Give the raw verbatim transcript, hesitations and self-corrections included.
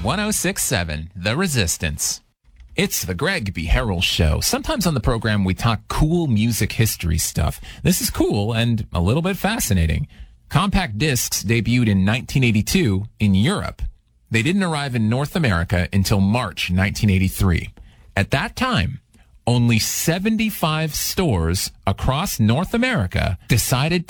one oh six point seven, The Resistance. It's the Greg B. Harrell Show. Sometimes on the program, we talk cool music history stuff. This is cool and a little bit fascinating. Compact discs debuted in nineteen eighty-two in Europe. They didn't arrive in North America until March nineteen eighty-three. At that time, only seventy-five stores across North America decided